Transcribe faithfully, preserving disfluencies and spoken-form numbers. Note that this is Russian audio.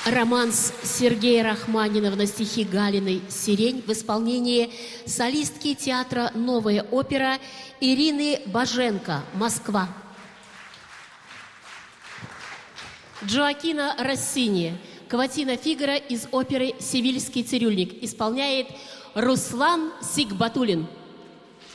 Романс Сергея Рахманинова на стихи Галиной «Сирень» в исполнении солистки театра «Новая опера» Ирины Боженко, Москва. Джоакино Россини, Каватина Фигаро из оперы «Севильский цирюльник» исполняет Руслан Сигбатуллин.